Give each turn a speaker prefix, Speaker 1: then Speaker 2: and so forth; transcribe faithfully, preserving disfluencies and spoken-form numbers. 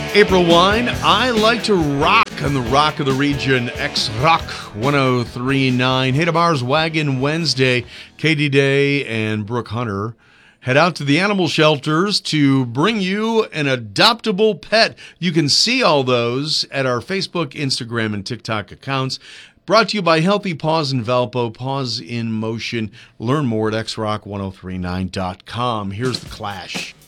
Speaker 1: April Wine, I like to rock on the Rock of the Region, X-Rock one oh three point nine. Hey, tomorrow's Wagon Wednesday. Katie Day and Brooke Hunter head out to the animal shelters to bring you an adoptable pet. You can see all those at our Facebook, Instagram, and TikTok accounts. Brought to you by Healthy Paws and Valpo, Paws in Motion. Learn more at x rock one oh three nine dot com. Here's The Clash.